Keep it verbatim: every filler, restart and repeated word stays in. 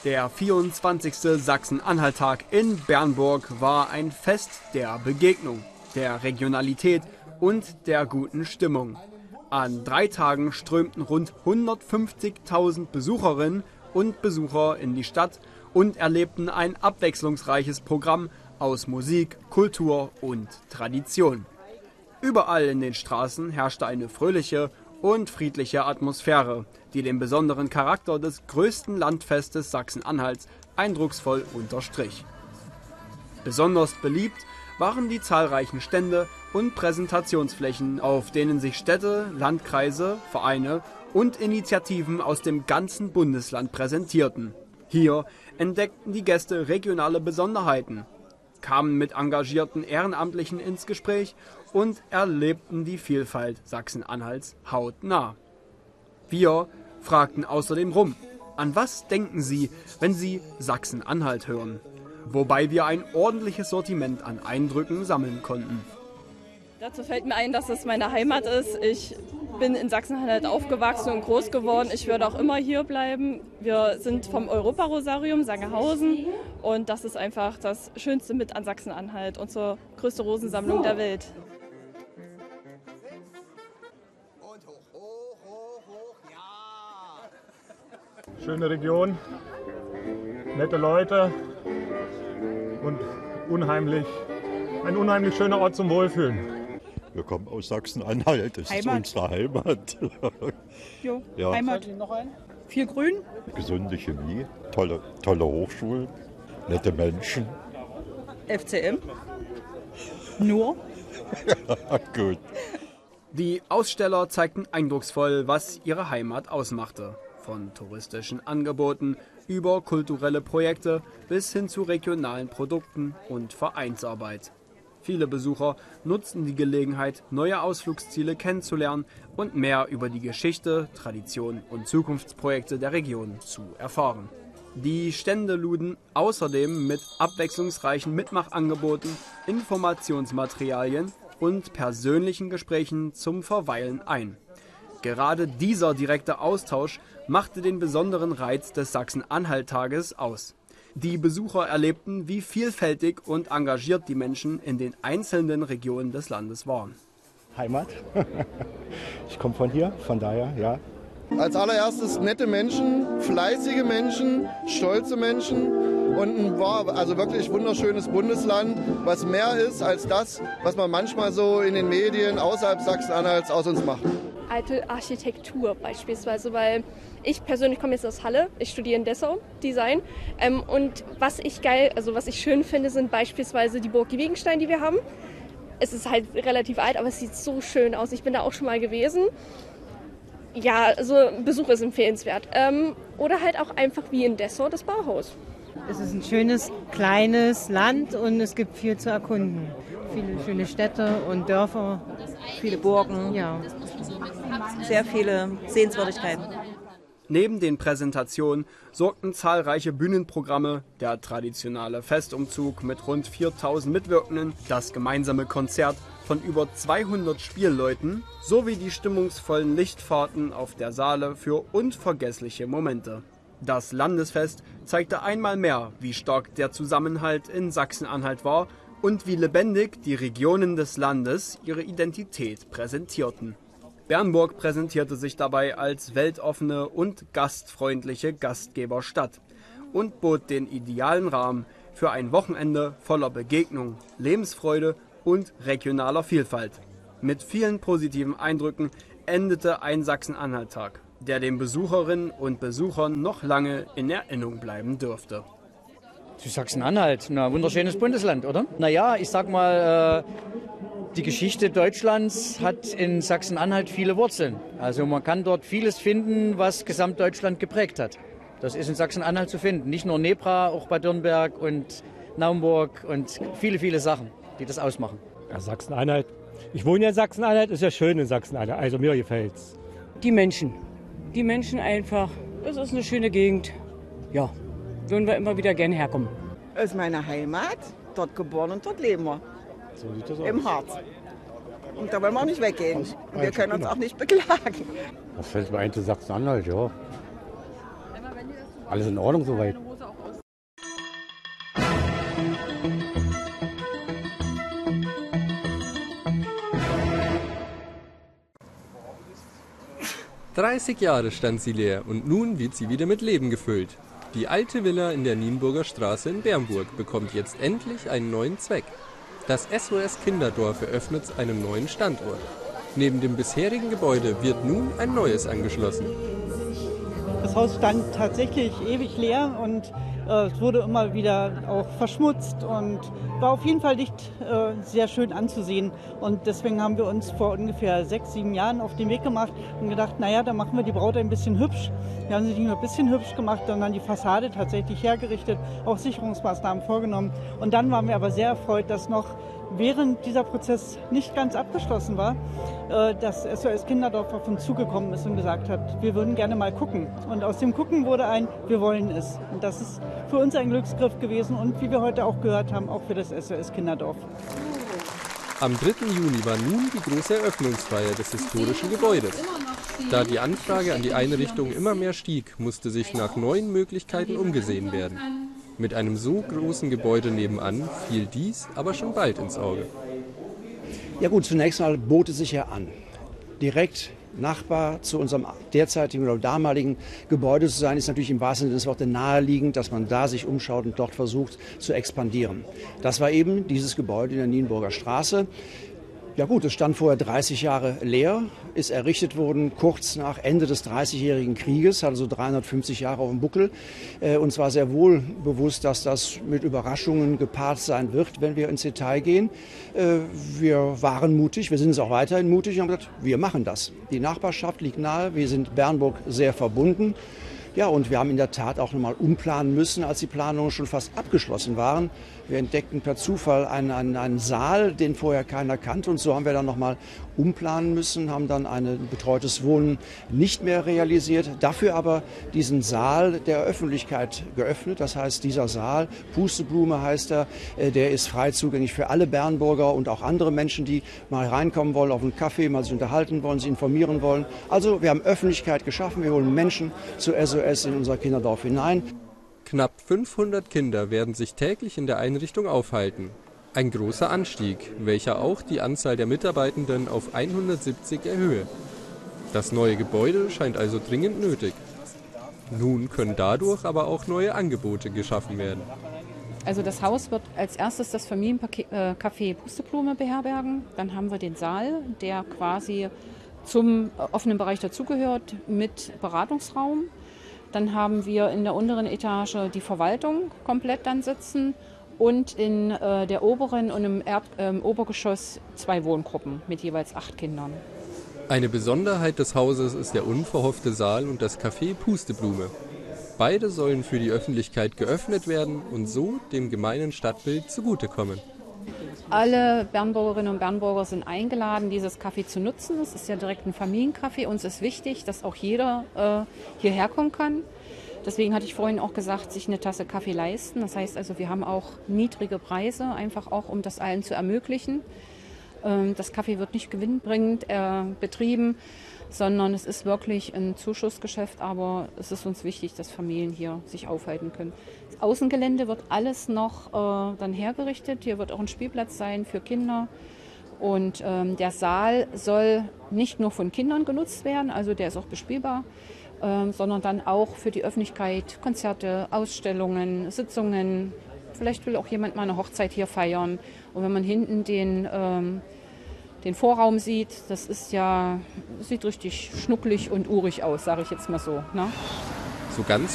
Der vierundzwanzigste Sachsen-Anhalt-Tag in Bernburg war ein Fest der Begegnung, der Regionalität und der guten Stimmung. An drei Tagen strömten rund hundertfünfzigtausend Besucherinnen und Besucher in die Stadt und erlebten ein abwechslungsreiches Programm aus Musik, Kultur und Tradition. Überall in den Straßen herrschte eine fröhliche und friedliche Atmosphäre, die den besonderen Charakter des größten Landfestes Sachsen-Anhalts eindrucksvoll unterstrich. Besonders beliebt waren die zahlreichen Stände und Präsentationsflächen, auf denen sich Städte, Landkreise, Vereine und Initiativen aus dem ganzen Bundesland präsentierten. Hier entdeckten die Gäste regionale Besonderheiten, kamen mit engagierten Ehrenamtlichen ins Gespräch und erlebten die Vielfalt Sachsen-Anhalts hautnah. Wir fragten außerdem rum, an was denken Sie, wenn Sie Sachsen-Anhalt hören? Wobei wir ein ordentliches Sortiment an Eindrücken sammeln konnten. Dazu fällt mir ein, dass es meine Heimat ist. Ich bin in Sachsen-Anhalt aufgewachsen und groß geworden. Ich werde auch immer hier bleiben. Wir sind vom Europa-Rosarium Sangerhausen und das ist einfach das Schönste mit an Sachsen-Anhalt, unsere größte Rosensammlung der Welt. Schöne Region, nette Leute und unheimlich, ein unheimlich schöner Ort zum Wohlfühlen. Wir kommen aus Sachsen-Anhalt, das Heimat. ist unsere Heimat. Jo, Ja. Heimat. Viel Grün. Gesunde Chemie, tolle, tolle Hochschulen, nette Menschen. F C M. Nur. Gut. Die Aussteller zeigten eindrucksvoll, was ihre Heimat ausmachte. Von touristischen Angeboten über kulturelle Projekte bis hin zu regionalen Produkten und Vereinsarbeit. Viele Besucher nutzten die Gelegenheit, neue Ausflugsziele kennenzulernen und mehr über die Geschichte, Tradition und Zukunftsprojekte der Region zu erfahren. Die Stände luden außerdem mit abwechslungsreichen Mitmachangeboten, Informationsmaterialien und persönlichen Gesprächen zum Verweilen ein. Gerade dieser direkte Austausch machte den besonderen Reiz des Sachsen-Anhalt-Tages aus. Die Besucher erlebten, wie vielfältig und engagiert die Menschen in den einzelnen Regionen des Landes waren. Heimat. Ich komme von hier, von daher, ja. Als allererstes nette Menschen, fleißige Menschen, stolze Menschen und ein war also wirklich wunderschönes Bundesland, was mehr ist als das, was man manchmal so in den Medien außerhalb Sachsen-Anhalts aus uns macht. Alte Architektur beispielsweise, weil ich persönlich komme jetzt aus Halle, ich studiere in Dessau Design ähm, und was ich geil, also was ich schön finde, sind beispielsweise die Burg Gewegenstein, die wir haben. Es ist halt relativ alt, aber es sieht so schön aus. Ich bin da auch schon mal gewesen. Ja, also Besuch ist empfehlenswert. Ähm, oder halt auch einfach wie in Dessau das Bauhaus. Es ist ein schönes, kleines Land und es gibt viel zu erkunden. Viele schöne Städte und Dörfer. Viele Burgen. Ja. Sehr viele Sehenswürdigkeiten. Neben den Präsentationen sorgten zahlreiche Bühnenprogramme, der traditionelle Festumzug mit rund viertausend Mitwirkenden, das gemeinsame Konzert von über zweihundert Spielleuten sowie die stimmungsvollen Lichtfahrten auf der Saale für unvergessliche Momente. Das Landesfest zeigte einmal mehr, wie stark der Zusammenhalt in Sachsen-Anhalt war und wie lebendig die Regionen des Landes ihre Identität präsentierten. Bernburg präsentierte sich dabei als weltoffene und gastfreundliche Gastgeberstadt und bot den idealen Rahmen für ein Wochenende voller Begegnung, Lebensfreude und regionaler Vielfalt. Mit vielen positiven Eindrücken endete ein Sachsen-Anhalt-Tag, der den Besucherinnen und Besuchern noch lange in Erinnerung bleiben dürfte. Zu Sachsen-Anhalt, ein wunderschönes Bundesland, oder? Naja, ich sag mal, die Geschichte Deutschlands hat in Sachsen-Anhalt viele Wurzeln. Also man kann dort vieles finden, was Gesamtdeutschland geprägt hat. Das ist in Sachsen-Anhalt zu finden. Nicht nur Nebra, auch Bad Dürnberg und Naumburg und viele, viele Sachen, die das ausmachen. Ja, Sachsen-Anhalt. Ich wohne ja in Sachsen-Anhalt, ist ja schön in Sachsen-Anhalt, also mir gefällt's. Die Menschen. Die Menschen einfach. Es ist eine schöne Gegend. Ja, würden wir immer wieder gerne herkommen. Es ist meine Heimat, dort geboren und dort leben wir. So sieht das aus. Im Harz. Und da wollen wir auch nicht weggehen. Wir können uns auch nicht beklagen. Was fällt mir ein zu Sachsen-Anhalt, ja. Alles in Ordnung soweit. dreißig Jahre stand sie leer und nun wird sie wieder mit Leben gefüllt. Die alte Villa in der Nienburger Straße in Bernburg bekommt jetzt endlich einen neuen Zweck. Das S O S Kinderdorf eröffnet einen neuen Standort. Neben dem bisherigen Gebäude wird nun ein neues angeschlossen. Das Haus stand tatsächlich ewig leer und äh, es wurde immer wieder auch verschmutzt und war auf jeden Fall nicht äh, sehr schön anzusehen. Und deswegen haben wir uns vor ungefähr sechs, sieben Jahren auf den Weg gemacht und gedacht, naja, dann machen wir die Braut ein bisschen hübsch. Wir haben sie nicht nur ein bisschen hübsch gemacht, sondern die Fassade tatsächlich hergerichtet, auch Sicherungsmaßnahmen vorgenommen. Und dann waren wir aber sehr erfreut, dass noch während dieser Prozess nicht ganz abgeschlossen war, das S O S Kinderdorf auf uns zugekommen ist und gesagt hat, wir würden gerne mal gucken. Und aus dem Gucken wurde ein, wir wollen es. Und das ist für uns ein Glücksgriff gewesen und wie wir heute auch gehört haben, auch für das S O S Kinderdorf. Am dritten Juni war nun die große Eröffnungsfeier des historischen Gebäudes. Da die Anfrage an die Einrichtung immer mehr stieg, musste sich nach neuen Möglichkeiten umgesehen werden. Mit einem so großen Gebäude nebenan fiel dies aber schon bald ins Auge. Ja gut, zunächst mal bot es sich ja an, direkt Nachbar zu unserem derzeitigen oder damaligen Gebäude zu sein, ist natürlich im wahrsten Sinne des Wortes naheliegend, dass man da sich umschaut und dort versucht zu expandieren. Das war eben dieses Gebäude in der Nienburger Straße. Ja gut, es stand vorher dreißig Jahre leer, ist errichtet worden kurz nach Ende des dreißigjährigen Krieges, hatte so dreihundertfünfzig Jahre auf dem Buckel. Äh, uns war sehr wohl bewusst, dass das mit Überraschungen gepaart sein wird, wenn wir ins Detail gehen. Äh, wir waren mutig, wir sind es auch weiterhin mutig und haben gesagt, wir machen das. Die Nachbarschaft liegt nahe, wir sind Bernburg sehr verbunden. Ja, und wir haben in der Tat auch nochmal umplanen müssen, als die Planungen schon fast abgeschlossen waren. Wir entdeckten per Zufall einen, einen, einen Saal, den vorher keiner kannte. Und so haben wir dann nochmal umplanen müssen, haben dann ein betreutes Wohnen nicht mehr realisiert. Dafür aber diesen Saal der Öffentlichkeit geöffnet. Das heißt, dieser Saal, Pusteblume heißt er, der ist frei zugänglich für alle Bernburger und auch andere Menschen, die mal reinkommen wollen, auf einen Kaffee, mal sich unterhalten wollen, sich informieren wollen. Also wir haben Öffentlichkeit geschaffen, wir holen Menschen zu S O S in unser Kinderdorf hinein. Knapp fünfhundert Kinder werden sich täglich in der Einrichtung aufhalten. Ein großer Anstieg, welcher auch die Anzahl der Mitarbeitenden auf hundertsiebzig erhöhe. Das neue Gebäude scheint also dringend nötig. Nun können dadurch aber auch neue Angebote geschaffen werden. Also das Haus wird als erstes das Familiencafé Pusteblume beherbergen. Dann haben wir den Saal, der quasi zum offenen Bereich dazugehört mit Beratungsraum. Dann haben wir in der unteren Etage die Verwaltung komplett dann sitzen und in äh, der oberen und im Erd, äh, Obergeschoss zwei Wohngruppen mit jeweils acht Kindern. Eine Besonderheit des Hauses ist der unverhoffte Saal und das Café Pusteblume. Beide sollen für die Öffentlichkeit geöffnet werden und so dem gemeinen Stadtbild zugutekommen. Alle Bernburgerinnen und Bernburger sind eingeladen, dieses Café zu nutzen. Es ist ja direkt ein Familiencafé. Uns ist wichtig, dass auch jeder äh, hierher kommen kann. Deswegen hatte ich vorhin auch gesagt, sich eine Tasse Kaffee leisten. Das heißt also, wir haben auch niedrige Preise, einfach auch, um das allen zu ermöglichen. Ähm, das Café wird nicht gewinnbringend äh, betrieben, sondern es ist wirklich ein Zuschussgeschäft. Aber es ist uns wichtig, dass Familien hier sich aufhalten können. Das Außengelände wird alles noch äh, dann hergerichtet. Hier wird auch ein Spielplatz sein für Kinder. Und ähm, der Saal soll nicht nur von Kindern genutzt werden, also der ist auch bespielbar, äh, sondern dann auch für die Öffentlichkeit, Konzerte, Ausstellungen, Sitzungen. Vielleicht will auch jemand mal eine Hochzeit hier feiern. Und wenn man hinten den, ähm, den Vorraum sieht, das ist ja, sieht richtig schnucklig und urig aus, sage ich jetzt mal so. Ne? So ganz